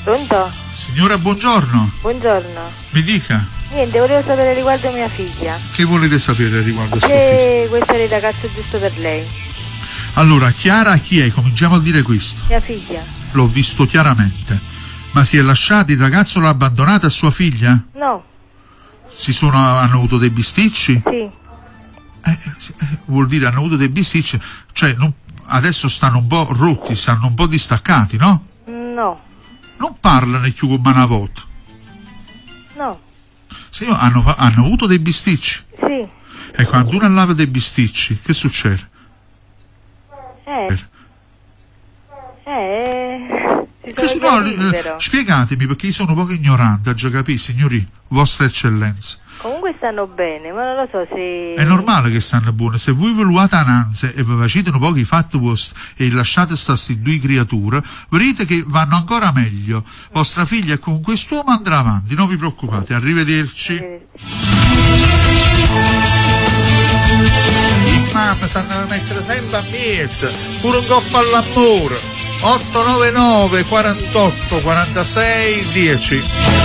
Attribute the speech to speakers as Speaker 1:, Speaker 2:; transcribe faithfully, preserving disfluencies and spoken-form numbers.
Speaker 1: Pronto?
Speaker 2: Signora, buongiorno.
Speaker 1: Buongiorno.
Speaker 2: Mi dica.
Speaker 1: Niente, volevo sapere riguardo mia figlia.
Speaker 2: Che volete sapere riguardo a sua
Speaker 1: Se
Speaker 2: figlia?
Speaker 1: questo è il ragazzo giusto per lei.
Speaker 2: Allora, Chiara chi è? Cominciamo a dire questo.
Speaker 1: Mia figlia.
Speaker 2: L'ho visto chiaramente. Ma si è lasciato, il ragazzo l'ha abbandonata a sua figlia?
Speaker 1: No.
Speaker 2: Si sono, hanno avuto dei bisticci?
Speaker 1: Sì.
Speaker 2: Eh, eh, vuol dire hanno avuto dei bisticci, cioè non, adesso stanno un po' rotti, stanno un po' distaccati, no?
Speaker 1: No.
Speaker 2: Non parlano più come una volta.
Speaker 1: No.
Speaker 2: Se io, hanno, hanno avuto dei bisticci.
Speaker 1: Sì.
Speaker 2: E quando uno lava dei bisticci, che succede?
Speaker 1: Eh. Eh. Si
Speaker 2: Che,
Speaker 1: sono
Speaker 2: no,
Speaker 1: chiariti,
Speaker 2: eh,
Speaker 1: però.
Speaker 2: spiegatemi, perché io sono un poco ignorante, già capì, signori, vostra eccellenza.
Speaker 1: Comunque stanno bene, ma non lo so se...
Speaker 2: È normale che stanno buone. Se voi volevate ananze e vi facete un po' i fatti vostri e lasciate queste due creature, vedrete che vanno ancora meglio. Vostra figlia e con quest'uomo andrà avanti, non vi preoccupate. Arrivederci. I mamma sanno mettere sempre a mezzo, pure un coppio all'amore. otto nove nove quarantotto quarantasei dieci.